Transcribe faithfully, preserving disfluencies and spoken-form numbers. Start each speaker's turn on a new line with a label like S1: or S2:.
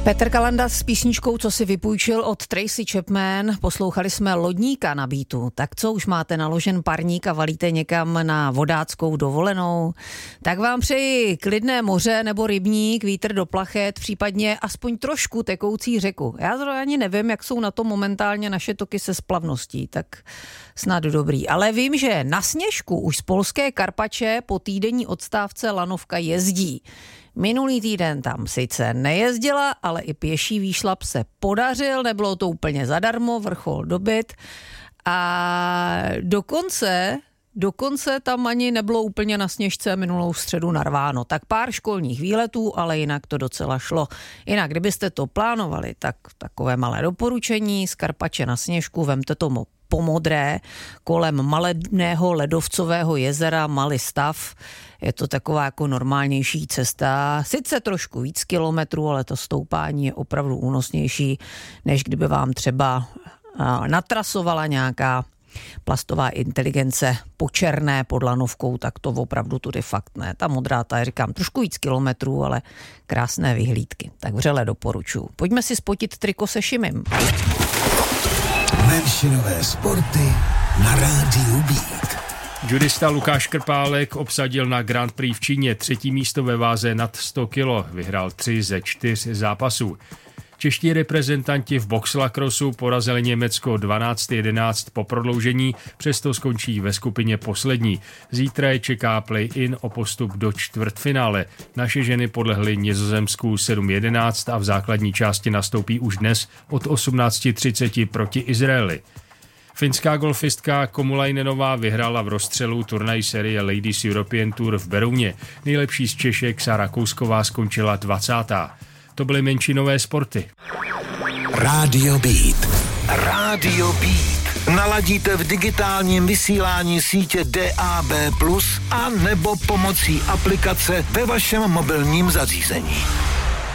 S1: Petr Kalanda s písničkou, co si vypůjčil od Tracy Chapman. Poslouchali jsme Lodníka na beatu. Tak co, už máte naložen parník a valíte někam na vodáckou dovolenou? Tak vám přeji klidné moře nebo rybník, vítr do plachet, případně aspoň trošku tekoucí řeku. Já to ani nevím, jak jsou na to momentálně naše toky se splavností, tak snad dobrý. Ale vím, že na Sněžku už z polské Karpače po týdenní odstávce lanovka jezdí. Minulý týden tam sice nejezdila, ale i pěší výšlap se podařil, nebylo to úplně zadarmo, vrchol dobyt a dokonce, dokonce tam ani nebylo úplně na Sněžce minulou středu narváno. Tak pár školních výletů, ale jinak to docela šlo. Jinak, kdybyste to plánovali, tak takové malé doporučení z Karpače na Sněžku, vemte tomu po modré, kolem malého ledovcového jezera Malý Stav. Je to taková jako normálnější cesta, sice trošku víc kilometrů, ale to stoupání je opravdu únosnější, než kdyby vám třeba natrasovala nějaká plastová inteligence po černé pod lanovkou, tak to opravdu tudy fakt ne. Ta modrá, ta je, říkám, trošku víc kilometrů, ale krásné vyhlídky. Tak vřele doporučuji. Pojďme si spotit triko se Šimim.
S2: Menšinové sporty na rádiu Beat.
S3: Judista Lukáš Krpálek obsadil na Grand Prix v Číně třetí místo ve váze nad sto kilo. Vyhrál tři ze čtyř zápasů. Čeští reprezentanti v boxlacrossu porazili Německo dvanáct jedenáct po prodloužení, přesto skončí ve skupině poslední. Zítra je čeká play-in o postup do čtvrtfinále. Naše ženy podlehly Nizozemsku sedm jedenáct a v základní části nastoupí už dnes od osmnáct třicet proti Izraeli. Finská golfistka Komulainenová vyhrála v rozstřelu turnaj série Ladies European Tour v Berouně. Nejlepší z Češek Sára Kousková skončila dvacátá To byly menšinové sporty.
S2: Rádio Beat. Rádio Beat. Naladíte v digitálním vysílání sítě D A B plus, a nebo pomocí aplikace ve vašem mobilním zařízení.